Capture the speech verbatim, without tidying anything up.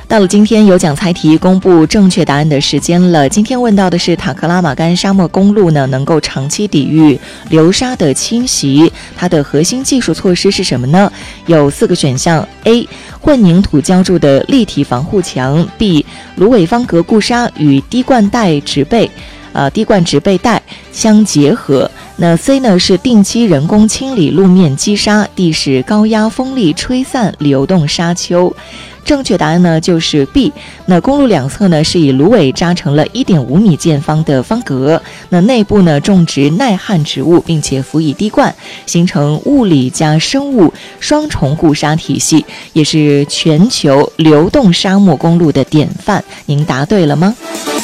到了今天有奖猜题公布正确答案的时间了。今天问到的是塔克拉玛干沙漠公路呢，能够长期抵御流沙的侵袭，它的核心技术措施是什么呢？有四个选项 ：A. 混凝土浇筑的立体防护墙 ；B. 芦苇方格固沙与滴灌带植被。呃，滴灌植被带相结合。那 C 呢是定期人工清理路面积沙 ，D 是高压风力吹散流动沙丘。正确答案呢就是 B。那公路两侧呢是以芦苇扎成了 一点五米见方的方格，那内部呢种植耐旱植物，并且辅以滴灌，形成物理加生物双重固沙体系，也是全球流动沙漠公路的典范。您答对了吗？